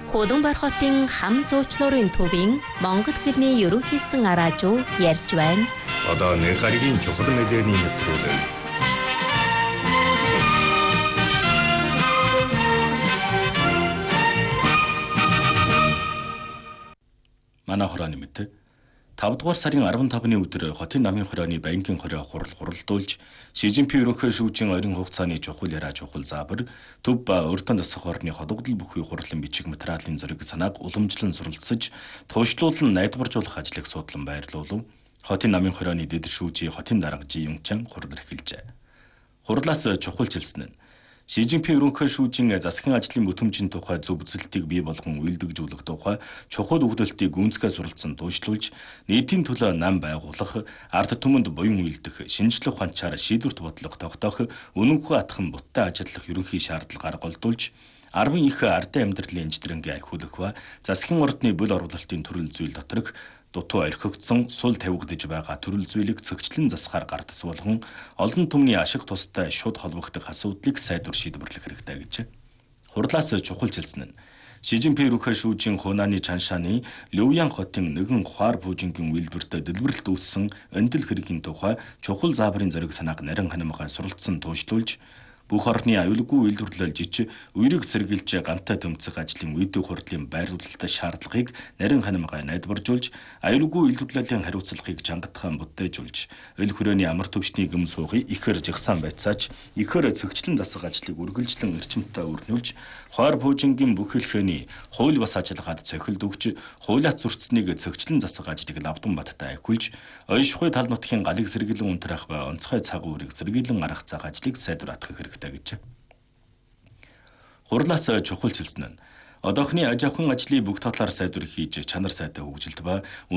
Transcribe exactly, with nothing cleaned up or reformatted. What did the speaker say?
Хууданбар хотын хам зуучлуурын төвийн монгол хэлний ерөнхийлсөн араажуу ярьж байна. Одоо нэг гаригийн чухал мэдээний нэвтрүүлэг. Манай хорооны мэд тавд дугаар сарын арван тавны өдөр хотын намын хорооны банкын хороо хурал хуралдуулж Шижинпин ерөнхий шүүжийн ойрын хугацааны чухал яриа чухал заабар төв ба өртөн засах орны ходогдол бүхий хурлын бичиг материалын зэрэг санааг уламжлан суралцаж туушруулан найдваржуулах ажлыг судлан байрлуулв. Хотын намын хорооны дэд шүүжийн хотын дарга Юнчан хурал эрхэлжээ. Хурлаас чухал хэлсэн нь Шижинпин ерөнхий шүүжийн засгийн ажлын бүтэмжийн тухай зөв үзэлтийг бий болгон үйлдвэрлэх тухай чухал өгдөлтийг гүнзгий суралцсан туушруулж нийтийн төлөө нам байгуулах, ард түмэнд буян үйлдэх, шинжлэх ухаанчаар шийдвэрт бодлого тогтоох, үнэнгүй атхан буттай ажиллах ерөнхий шаардлага гаргуулж арван их ардын амьдралын инженерингийн ахиулах ба засгийн ордны бүл оруулалтын төрөл зүйл доторх дутуу орхигдсон сул тавигдж байгаа төрөл зүйлийг цэгцлэн засахаар гардас болгон олон түмний ашиг тустай шууд холбогдох асуудлыг сайдвар шийдвэрлэх хэрэгтэй гэж. Хурлаас чухал хэлсэн нь Шижинпин ерөнхий шүүжийн Хунааны Чаншааны Лөвян хотын нэгэн хуар пуужингийн үйлдвэрт дэлбэрэлт үүссэн эндэл хэргийн тухай чухал заабарын зориг санааг нарийн ханамгай суралцсан туушруулж бүх орны аюулгүй үйлдвэрлэлж үерийг сэргийлж гантай төмцөх ажлын үйдэх хурдлын байрлуулалтын шаардлагыг нарийн ханамгай найдваржуулж аюулгүй үйлдвэрлэлийн хариуцлагыг чангатхан бүтээжүүлж эл хүрээний амар төвчний гэм суугыг ихэр жагсаан байцааж ихэр цэгчлэн засах ажлыг үргэлжлэн эрчимтэй өрнүүлж хойр пуужингийн бүх хэлхээний хууль бас ажиллагаад цохилд өгч хуулиас зурцсныг цэгчлэн засах ажлыг Лавдан баттай ахиулж ойшихуй тал нутгийн галыг сэргийлэн унтрах ба онцгой цаг уурыг сэргийлэн арах цаг ажлыг сайдвар атгах хэрэгтэй гэж. Хурлаас чухал хэлсэн нь одоохны аж ахуйн ажлыг бүх талаар сайдвар хийж чанар сайтай хөгжилт ба